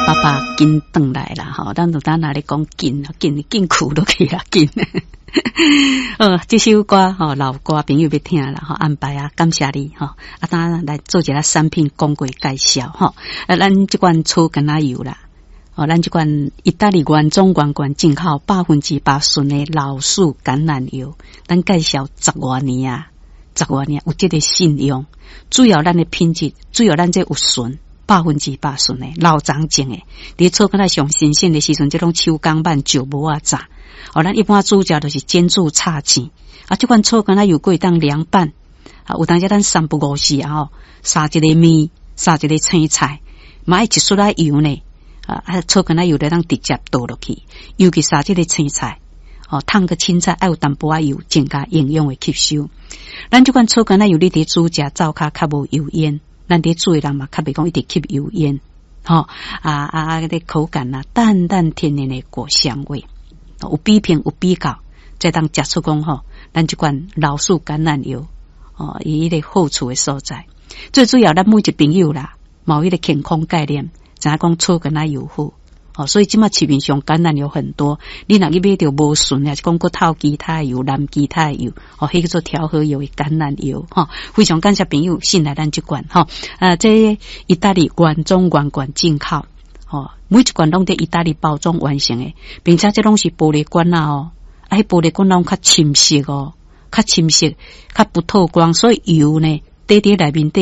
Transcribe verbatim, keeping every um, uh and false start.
爸爸紧回来啦，吼，咱就当那里讲紧，紧紧哭落去啦，紧。呃，这首歌吼，老歌朋友要听啦，吼，安排啊，感谢你吼，啊，当来做一个产品广告介绍吼，啊，咱这款草橄榄油啦，哦，咱这款意大利原装原罐进口百分之百纯的老树橄榄油，咱介绍十多年啊，十多年有这个信用，主要咱的品质，主要咱这有纯。百分之百纯诶，老长种诶，你做敢若上新鲜诶时阵，这种手工版就无啊炸。哦，咱一般煮食都是煎煮炒煎，啊，这款草敢若有过当凉拌，啊，有当时咱三不五时啊吼，撒一个面，撒一个青菜，买一出来油呢，啊，啊，草敢若油来当直接倒落去，尤其撒这个青菜，哦，烫个青菜爱有淡薄仔油，增加营养诶吸收。咱这款草敢若油，你伫煮食灶骹较无油烟。咱伫煮诶人嘛，较袂讲一直吸油烟，吼、哦、啊啊啊！个口感啊，淡淡天然诶果香味，有比拼有比较，再当食出讲吼，咱即款老树橄榄油哦，伊迄个好处诶所在。最主要，咱每一朋友啦，冇迄个健康概念，知影讲草橄榄油好。哦，所以即马市面上橄榄油很多，你若去买着无纯诶，是讲个透其他油、蓝其他油，哦，迄个做调和油诶橄榄油，哈、哦，非常感谢朋友信赖咱即款，哈、哦，啊，这意大利原装原罐进口，哦，每一罐拢伫意大利包装完成诶，并且这拢是玻璃罐啊，哦，啊，迄玻璃罐拢较深色哦，较深色，较不透光，所以油呢，滴滴内面。